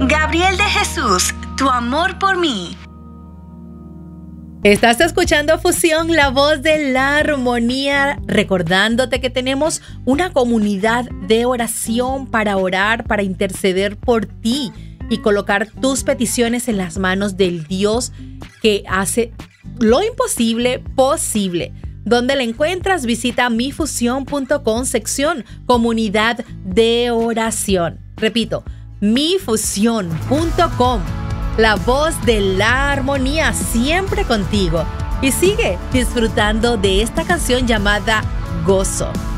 Gabriel de Jesús, tu amor por mí. Estás escuchando Fusión, la voz de la armonía, recordándote que tenemos una comunidad de oración para orar, para interceder por ti y colocar tus peticiones en las manos del Dios que hace lo imposible posible. ¿Dónde la encuentras? Visita mifusión.com, sección Comunidad de Oración. Repito, mifusión.com. La voz de la armonía siempre contigo. Y sigue disfrutando de esta canción llamada Gozo.